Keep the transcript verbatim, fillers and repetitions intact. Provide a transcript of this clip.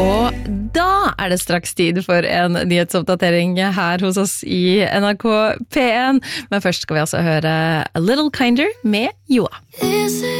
Og da er det straks tid for en nyhetsoppdatering her hos oss i N R K P en. Men først skal vi altså høre A Little Kinder med Joa.